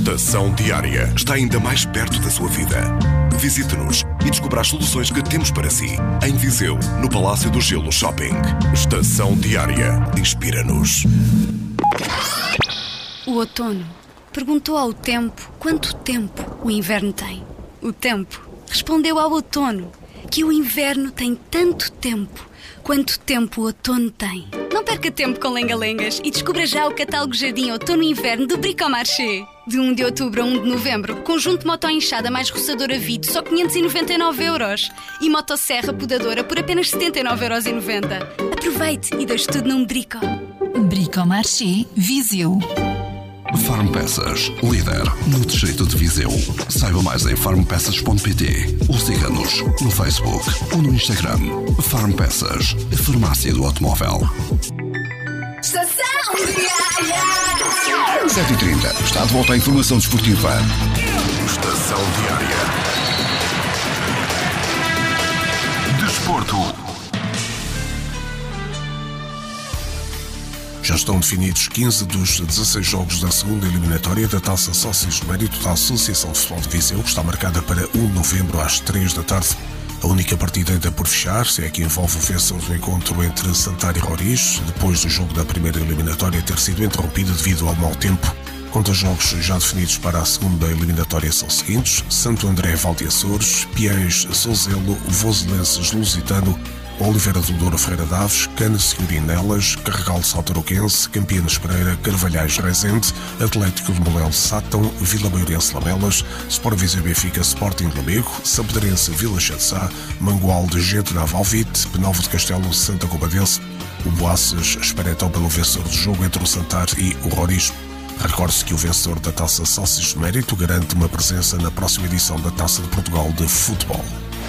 Estação Diária está ainda mais perto da sua vida. Visite-nos e descubra as soluções que temos para si. Em Viseu, no Palácio do Gelo Shopping. Estação Diária. Inspira-nos. O outono perguntou ao tempo quanto tempo o inverno tem. O tempo respondeu ao outono que o inverno tem tanto tempo quanto tempo o outono tem. Não perca tempo com lenga-lengas e descubra já o catálogo Jardim Outono e Inverno do Bricomarché. De 1 de outubro a 1 de novembro, conjunto moto-enxada mais roçadora Vito, só 599€. E motosserra podadora por apenas 79,90€. Aproveite e deixe tudo num Brico. Bricomarché, Viseu. Farmpeças, líder no distrito de Viseu. Saiba mais em farmpeças.pt ou siga-nos no Facebook ou no Instagram. Farmpeças, a farmácia do automóvel. Estação Diária. 7h30, está de volta à informação desportiva. Estação Diária. Desporto. Já estão definidos 15 dos 16 jogos da segunda eliminatória da Taça Sócios de Mérito da Associação de Futebol de Viseu, que está marcada para 1 de novembro às 3 da tarde. A única partida ainda por fechar é a que envolve o vencedor do encontro entre Santar e Roriz, depois do jogo da primeira eliminatória ter sido interrompido devido ao mau tempo. Quanto aos jogos já definidos para a segunda eliminatória são os seguintes: Santo André Valde Açores, Piães Souzelo, Voselenses Lusitano, Oliveira do Douro Ferreira Daves, Cana Senhorim Nelas, Carregal de Saltaroquense, Campinas Pereira, Carvalhais Rezende, Atlético de Molel Sátão, Vila Maiorense Lamelas, Sport Viseu Benfica Sporting Lamego, Sampedrense Vila Chatzá, Mangual de Gente Nava Alvite, Penalvo de Castelo Santa Combadense. O Boaças espera então pelo vencedor do jogo entre o Santar e o Roriz. Recorde-se que o vencedor da Taça Sócios de Mérito garante uma presença na próxima edição da Taça de Portugal de Futebol.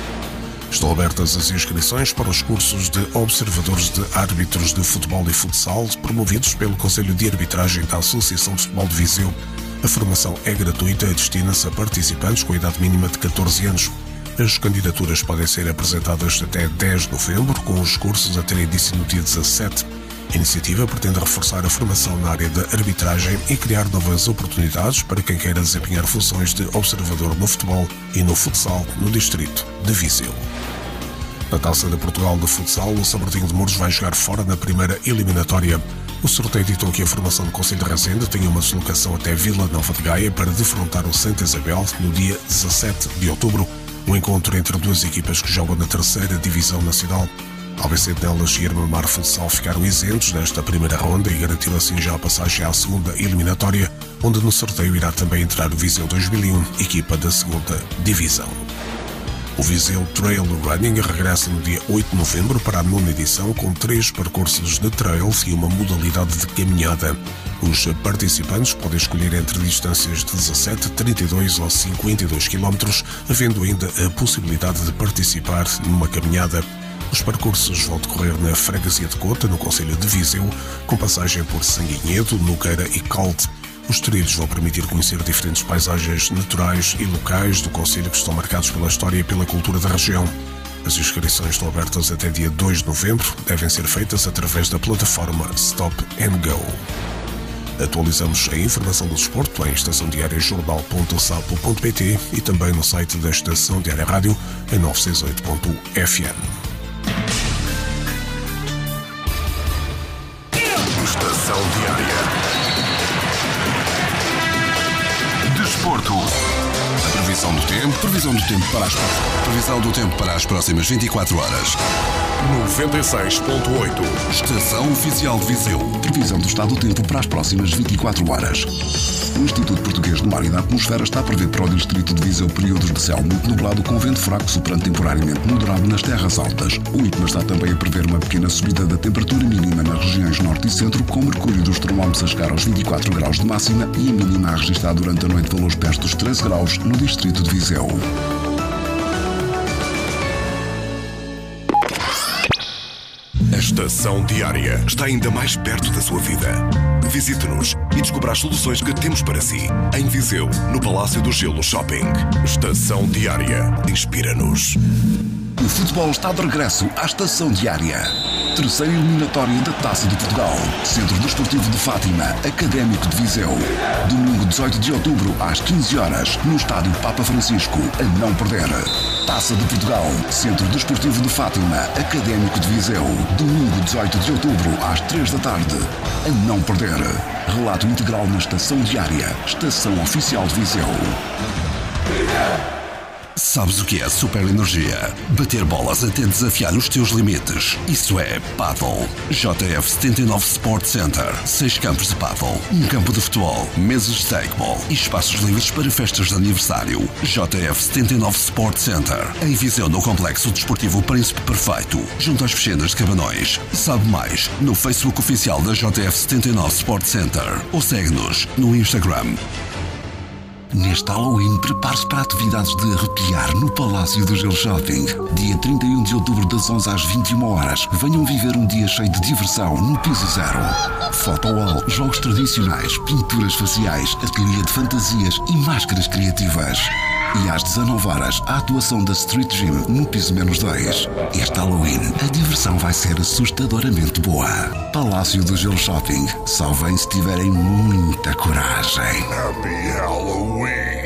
Estão abertas as inscrições para os cursos de observadores de árbitros de futebol e futsal promovidos pelo Conselho de Arbitragem da Associação de Futebol de Viseu. A formação é gratuita e destina-se a participantes com idade mínima de 14 anos. As candidaturas podem ser apresentadas até 10 de novembro, com os cursos a terem início no dia 17. A iniciativa pretende reforçar a formação na área da arbitragem e criar novas oportunidades para quem queira desempenhar funções de observador no futebol e no futsal no distrito de Viseu. Na Taça de Portugal de Futsal, o São Martinho de Mouros vai jogar fora na primeira eliminatória. O sorteio ditou que a formação do Conselho de Rezende tem uma deslocação até Vila Nova de Gaia para defrontar o Santa Isabel no dia 17 de outubro, um encontro entre duas equipas que jogam na terceira divisão nacional. Albacete Nelas e Irmamar Futsal ficaram isentos desta primeira ronda e garantiram assim já a passagem à segunda eliminatória, onde no sorteio irá também entrar o Viseu 2001, equipa da segunda divisão. O Viseu Trail Running regressa no dia 8 de novembro para a 9ª edição, com 3 percursos de trails e uma modalidade de caminhada. Os participantes podem escolher entre distâncias de 17, 32 ou 52 km, havendo ainda a possibilidade de participar numa caminhada. Os percursos vão decorrer na Freguesia de Cota, no concelho de Viseu, com passagem por Sanguinhedo, Nogueira e Calde. Os trilhos vão permitir conhecer diferentes paisagens naturais e locais do concelho que estão marcados pela história e pela cultura da região. As inscrições estão abertas até dia 2 de novembro, devem ser feitas através da plataforma Stop and Go. Atualizamos a informação do desporto em estaçãodiariajornal.sapo.pt e também no site da Estação Diária Rádio em 968.fm. Estação Diária. Desporto. A previsão do tempo para as próximas 24 horas. 96.8. Estação Oficial de Viseu. Previsão do estado do tempo para as próximas 24 horas. O Instituto Português do Mar e da Atmosfera está a prever para o distrito de Viseu períodos de céu muito nublado com vento fraco soprando temporariamente moderado nas terras altas. O IPMA está também a prever uma pequena subida da temperatura mínima nas regiões norte e centro, com o mercúrio dos termómetros a chegar aos 24 graus de máxima e a mínima a registrar durante a noite valores perto dos 13 graus no distrito de Viseu. A Estação Diária está ainda mais perto da sua vida. Visite-nos e descubra as soluções que temos para si. Em Viseu, no Palácio do Gelo Shopping. Estação Diária. Inspira-nos. O futebol está de regresso à Estação Diária. Terceira eliminatória da Taça de Portugal. Centro Desportivo de Fátima, Académico de Viseu. Domingo 18 de outubro, às 15 horas, no Estádio Papa Francisco, a não perder. Taça de Portugal, Centro Desportivo de Fátima, Académico de Viseu. Domingo 18 de outubro, às 3 da tarde, a não perder. Relato integral na Estação Diária, Estação Oficial de Viseu. Sabes o que é super energia? Bater bolas até desafiar os teus limites. Isso é Paddle. JF 79 Sport Center. 6 campos de paddle, um campo de futebol, mesas de tecball e espaços livres para festas de aniversário. JF 79 Sport Center. Em Viseu, no Complexo Desportivo Príncipe Perfeito, junto às piscinas de Cabanões. Sabe mais no Facebook oficial da JF 79 Sport Center ou segue-nos no Instagram. Neste Halloween, prepare-se para atividades de arrepiar no Palácio do Gelo Shopping. Dia 31 de outubro, das 11 às 21 horas. Venham viver um dia cheio de diversão no Piso Zero. Photowall, jogos tradicionais, pinturas faciais, ateliê de fantasias e máscaras criativas. E às 19 horas, a atuação da Street Gym no Piso -2. Este Halloween, a diversão vai ser assustadoramente boa. Palácio do Gelo Shopping. Só vem se tiverem muita coragem. Happy Halloween!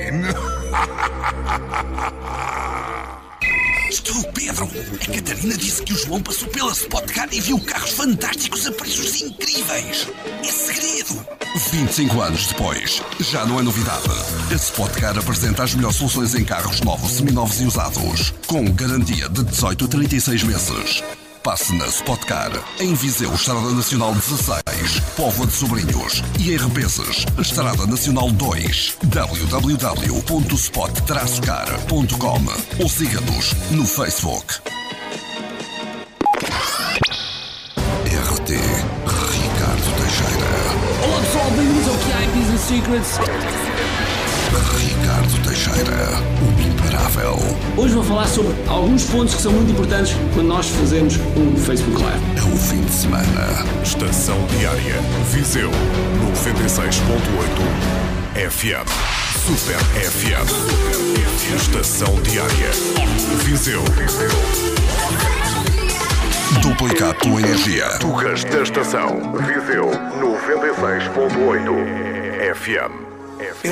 Estou, Pedro. A Catarina disse que o João passou pela Spot Car e viu carros fantásticos a preços incríveis. É segredo. 25 anos depois, já não é novidade. A Spot Car apresenta as melhores soluções em carros novos, seminovos e usados, com garantia de 18 a 36 meses. Passe na Spot Car, em Viseu, Estrada Nacional 16, Póvoa de Sobrinhos e em Rebenses, Estrada Nacional 2, www.spot-car.com ou siga-nos no Facebook. RT Ricardo Teixeira. Olá pessoal, bem-vindos ao QI Business Secrets. Ricardo Teixeira, o imparável. Hoje vou falar sobre alguns pontos que são muito importantes quando nós fazemos um Facebook Live. É o fim de semana. Estação Diária, Viseu, 96.8 FM. Super FM. Estação Diária, Viseu. Duplica a tua energia. Tugas da estação, Viseu, 96.8 FM.